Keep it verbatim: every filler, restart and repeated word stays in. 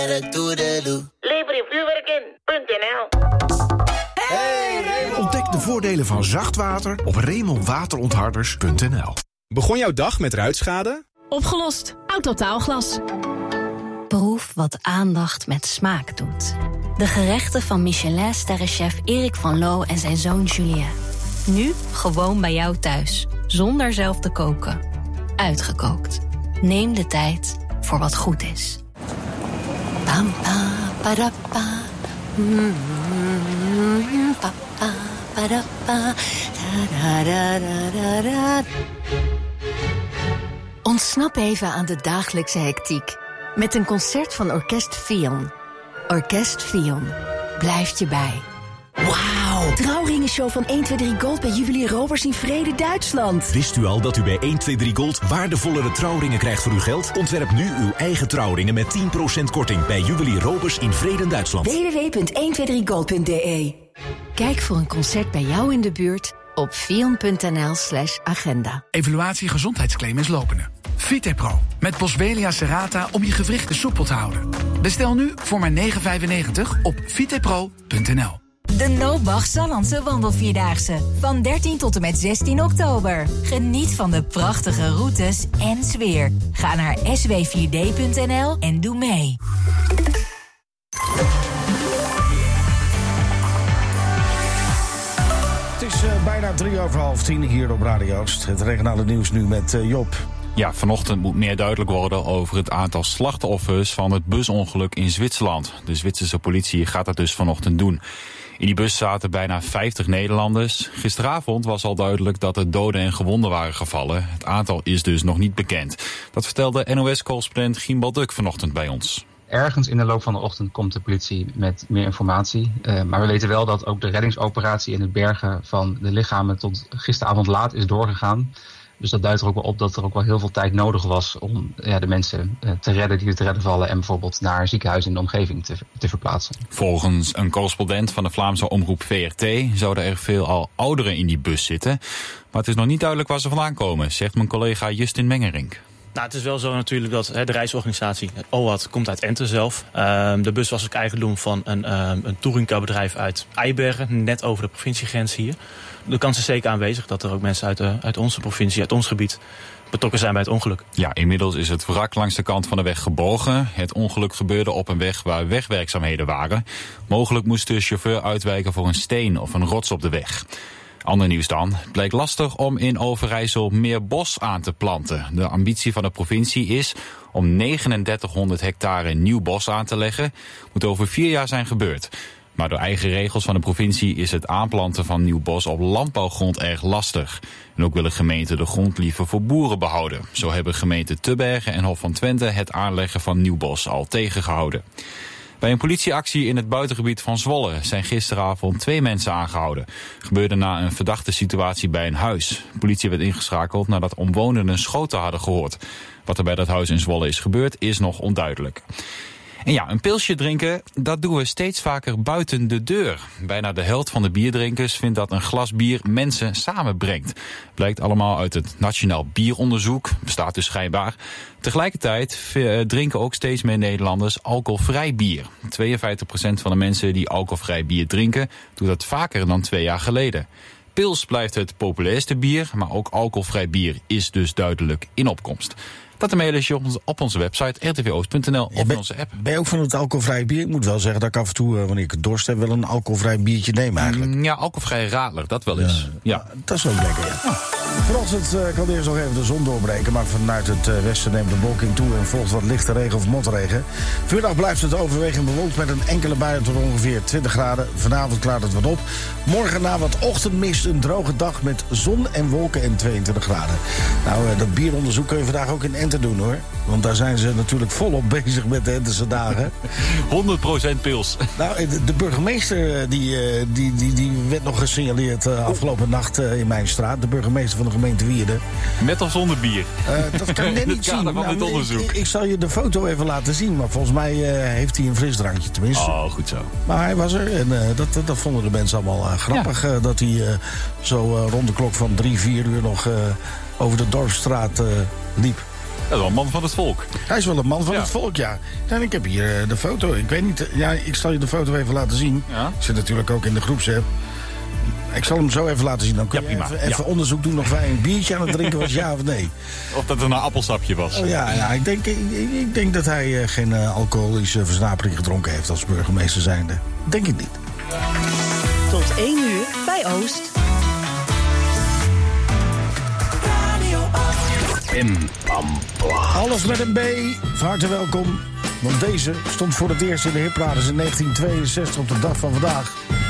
Lever vuurwerk in punt n l. Hey, ontdek de voordelen van zacht water op Raymond Waterontharders punt n l. Begon jouw dag met ruitschade? Opgelost. Autotaalglas. Proef wat aandacht met smaak doet. De gerechten van Michelin-sterrenchef Erik van Loo en zijn zoon Julien. Nu gewoon bij jou thuis, zonder zelf te koken. Uitgekookt. Neem de tijd voor wat goed is. Pam, pam, padappa. Mm, pa, pa, padappa. Da, da, da, da, da. Ontsnap even aan de dagelijkse hectiek met een concert van Orkest Fion. Orkest Fion blijft je bij. Wauw. Trouwringenshow van één twee drie Gold bij Juwelier Roberts in Vrede, Duitsland. Wist u al dat u bij één twee drie Gold waardevollere trouwringen krijgt voor uw geld? Ontwerp nu uw eigen trouwringen met tien procent korting bij Juwelier Roberts in Vrede, Duitsland. w w w punt één twee drie gold punt d e. Kijk voor een concert bij jou in de buurt op fion punt n l slash agenda. Evaluatie gezondheidsclaim is lopende. Vitepro met Boswellia serrata om je gewrichten soepel te houden. Bestel nu voor maar negen vijfennegentig op vitepro punt n l. De Nobach Sallandse Wandelvierdaagse. Van dertien tot en met zestien oktober. Geniet van de prachtige routes en sfeer. Ga naar s w vier d punt n l en doe mee. Het is uh, bijna drie over half tien hier op Radio Oost. Het regionale nieuws nu met uh, Job. Ja, vanochtend moet meer duidelijk worden over het aantal slachtoffers van het busongeluk in Zwitserland. De Zwitserse politie gaat dat dus vanochtend doen. In die bus zaten bijna vijftig Nederlanders. Gisteravond was al duidelijk dat er doden en gewonden waren gevallen. Het aantal is dus nog niet bekend. Dat vertelde N O S-correspondent Gimbal Duk vanochtend bij ons. Ergens in de loop van de ochtend komt de politie met meer informatie. Uh, maar we weten wel dat ook de reddingsoperatie in het bergen van de lichamen tot gisteravond laat is doorgegaan. Dus dat duidt er ook wel op dat er ook wel heel veel tijd nodig was om ja, de mensen uh, te redden die er te redden vallen en bijvoorbeeld naar ziekenhuizen in de omgeving te, te verplaatsen. Volgens een correspondent van de Vlaamse omroep V R T zouden er veel al ouderen in die bus zitten. Maar het is nog niet duidelijk waar ze vandaan komen, zegt mijn collega Justin Mengerink. Nou, het is wel zo natuurlijk dat hè, de reisorganisatie O A T komt uit Enten zelf. Uh, de bus was ook eigendom van een, uh, een touringcarbedrijf uit Eibergen, net over de provinciegrens hier. De kans is zeker aanwezig dat er ook mensen uit, de, uit onze provincie, uit ons gebied, betrokken zijn bij het ongeluk. Ja, inmiddels is het wrak langs de kant van de weg gebogen. Het ongeluk gebeurde op een weg waar wegwerkzaamheden waren. Mogelijk moest de chauffeur uitwijken voor een steen of een rots op de weg. Ander nieuws dan. Het blijkt lastig om in Overijssel meer bos aan te planten. De ambitie van de provincie is om negenendertighonderd hectare nieuw bos aan te leggen. Moet over vier jaar zijn gebeurd. Maar door eigen regels van de provincie is het aanplanten van nieuw bos op landbouwgrond erg lastig. En ook willen gemeenten de grond liever voor boeren behouden. Zo hebben gemeenten Tubbergen en Hof van Twente het aanleggen van nieuw bos al tegengehouden. Bij een politieactie in het buitengebied van Zwolle zijn gisteravond twee mensen aangehouden. Gebeurde na een verdachte situatie bij een huis. De politie werd ingeschakeld nadat omwonenden schoten hadden gehoord. Wat er bij dat huis in Zwolle is gebeurd is nog onduidelijk. En ja, een pilsje drinken, dat doen we steeds vaker buiten de deur. Bijna de helft van de bierdrinkers vindt dat een glas bier mensen samenbrengt. Blijkt allemaal uit het Nationaal Bieronderzoek, bestaat dus schijnbaar. Tegelijkertijd drinken ook steeds meer Nederlanders alcoholvrij bier. tweeënvijftig procent van de mensen die alcoholvrij bier drinken, doet dat vaker dan twee jaar geleden. Pils blijft het populairste bier, maar ook alcoholvrij bier is dus duidelijk in opkomst. Dat een mailtje op, op onze website r t v oost punt n l of in onze app. Ben je ook van het alcoholvrij bier? Ik moet wel zeggen dat ik af en toe, wanneer ik dorst heb, wel een alcoholvrij biertje neem eigenlijk. Ja, alcoholvrij radler, dat wel eens. Ja, ja. Dat is wel lekker, ja. Oh. Vanochtend uh, kan eerst nog even de zon doorbreken, maar vanuit het uh, westen neemt de wolking toe en volgt wat lichte regen of motregen. Vanmiddag blijft het overwegend bewolkt met een enkele bui tot ongeveer twintig graden. Vanavond klaart het wat op. Morgen na wat ochtendmist een droge dag met zon en wolken en tweeëntwintig graden. Nou, uh, dat bieronderzoek kun je vandaag ook in Enten doen, hoor. Want daar zijn ze natuurlijk volop bezig met de Entense dagen. honderd procent pils. Nou, de, de burgemeester die, die, die, die werd nog gesignaleerd uh, afgelopen nacht uh, in mijn straat. De burgemeester van de gemeente Wierden. Met of zonder bier? Uh, dat kan ik net niet zien. Nou, dit onderzoek. Ik, ik zal je de foto even laten zien. Maar volgens mij uh, heeft hij een frisdrankje tenminste. Oh, goed zo. Maar hij was er. En uh, dat, dat vonden de mensen allemaal uh, grappig. Ja. Uh, dat hij uh, zo uh, rond de klok van drie, vier uur nog uh, over de Dorpsstraat uh, liep. Dat is wel een man van het volk. Hij is wel een man van Ja. het volk, ja. En ik heb hier uh, de foto. Ik weet niet, uh, ja, ik zal je de foto even laten zien. Ja. Ik zit natuurlijk ook in de groepsapp. Ik zal hem zo even laten zien. Dan kun Ja, je prima. even, even Ja. onderzoek doen of hij een biertje aan het drinken was, ja of nee. Of dat er een appelsapje was. Oh, ja, ja ik, denk, ik, ik denk dat hij uh, geen uh, alcoholische versnapering gedronken heeft als burgemeester zijnde. Denk ik niet. Tot één uur bij Oost. En Pampla. Alles met een B. Van harte welkom. Want deze stond voor het eerst in de hitparades in negentien tweeënzestig op de dag van vandaag.